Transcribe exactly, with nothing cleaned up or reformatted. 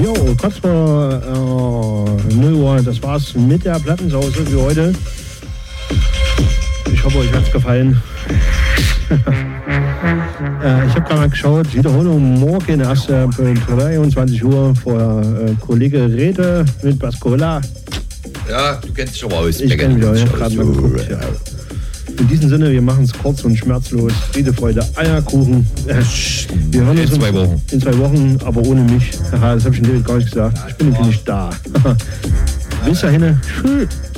Jo, kurz vor äh, null Uhr, das war's mit der Plattensause für heute. Ich hoffe, euch hat's gefallen. äh, ich habe gerade mal geschaut, Wiederholung morgen erst äh, dreiundzwanzig Uhr vor äh, Kollege Rede mit Bascola. Ja, du kennst dich aber aus. Ich kenne mich auch, ich habe gerade mal geguckt. Ja. In diesem Sinne, wir machen es kurz und schmerzlos. Friede, Freude, Eierkuchen. Wir hören uns in zwei Wochen. In zwei Wochen, aber ohne mich. Das habe ich in David gar nicht gesagt. Ich bin nämlich nicht da. Bis dahin. Tschüss.